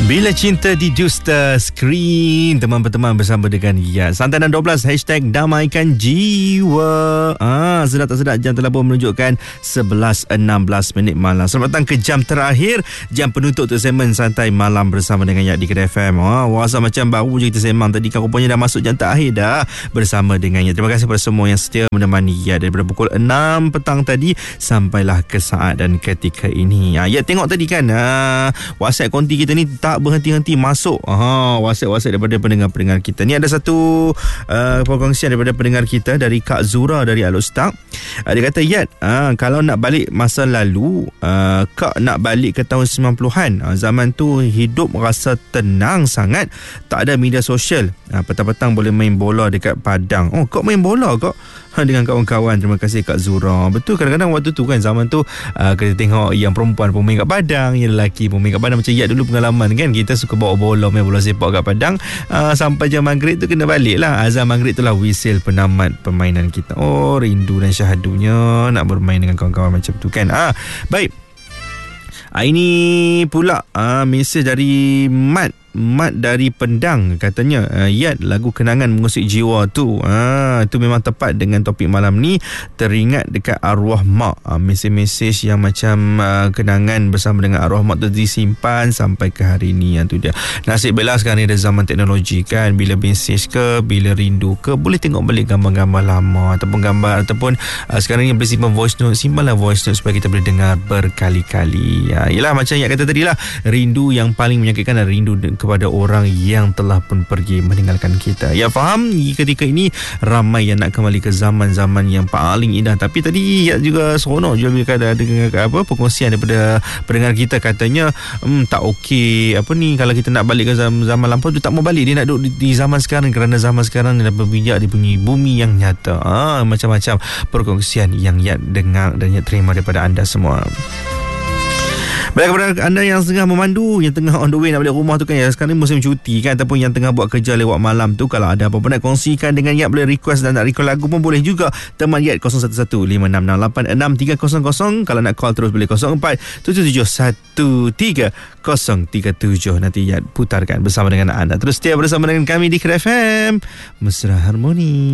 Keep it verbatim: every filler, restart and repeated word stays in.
Bila Cinta di Dusta Screen, teman-teman bersama dengan Yat. Santai dan dua belas, hashtag damaikan jiwa. Ah, sedap tak sedap, jam telah pun menunjukkan sebelas enam belas minit malam. Selamat datang ke jam terakhir, jam penutup untuk segmen Santai Malam bersama dengan Yat di Kedai F M. Ah, wasa macam baru je kita sembang tadi kan, rupanya dah masuk jam terakhir dah bersama dengan Yat. Terima kasih kepada semua yang setia menemani Yat daripada pukul enam petang tadi sampailah ke saat dan ketika ini. Ah, Yat tengok tadi kan, ah, WhatsApp konti kita ni tak berhenti-henti masuk. Aha, WhatsApp-WhatsApp daripada pendengar-pendengar kita. Ni ada satu uh, perkongsian daripada pendengar kita dari Kak Zura dari Al-Ustaq. Uh, dia kata, Yat, uh, kalau nak balik masa lalu, uh, Kak nak balik ke tahun sembilan puluhan. Uh, zaman tu hidup rasa tenang sangat. Tak ada media sosial. Uh, petang-petang boleh main bola dekat padang. Oh, Kak main bola Kak? Ha, dengan kawan-kawan. Terima kasih Kak Zura. Betul, kadang-kadang waktu tu kan, zaman tu uh, kita tengok yang perempuan pun main kat padang, yang lelaki pun main kat padang. Macam Yat dulu pengalaman kan, kita suka bawa bola, main bola sepak kat padang, uh, sampai jam maghrib tu kena balik lah. Azan maghrib tu lah whistle penamat permainan kita. Oh, rindu dan syahadunya nak bermain dengan kawan-kawan macam tu kan. Ah, baik. Ah, ini pula ah, mesej dari Mat Mat dari Pendang. Katanya, uh, Yat, lagu Kenangan Mengusik Jiwa tu, ah, tu memang tepat dengan topik malam ni. Teringat dekat arwah mak. ah, Mesej-mesej yang macam uh, kenangan bersama dengan arwah mak tu disimpan sampai ke hari ni. Yang tu dia. Nasib baiklah sekarang ni ada zaman teknologi kan, bila mesej ke, bila rindu ke, boleh tengok balik gambar-gambar lama, ataupun gambar, ataupun uh, sekarang ni boleh simpan voice note. Simpanlah voice note supaya kita boleh dengar berkali-kali. ah, Yelah, macam Yat kata tadi lah, rindu yang paling menyakitkan adalah rindu kepada orang yang telah pun pergi meninggalkan kita. Ya, faham, ketika ini ramai yang nak kembali ke zaman-zaman yang paling indah. Tapi tadi ya juga seronok juga bila ada dengar apa perkongsian daripada pendengar kita, katanya hmm, tak okey apa ni, kalau kita nak balik ke zaman, zaman lampau tu tak mau balik, dia nak duduk di, di zaman sekarang kerana zaman sekarang dia dah berpijak di punya bumi yang nyata. Ah, macam-macam perkongsian yang Yat dengar dan Yat terima daripada anda semua. Baik, kepada anda yang tengah memandu, yang tengah on the way nak balik rumah tu kan, ya, sekarang ni musim cuti kan, ataupun yang tengah buat kerja lewat malam tu, kalau ada apa-apa nak kongsikan dengan Yat, boleh request dan nak request lagu pun boleh juga. Teman Yat kosong satu satu lima enam enam lapan enam tiga kosong kosong. Kalau nak call terus boleh kosong empat tujuh tujuh satu tiga kosong tiga tujuh. Nanti Yat putarkan bersama dengan anda. Terus setia bersama dengan kami di Kedai F M Mesra Harmoni.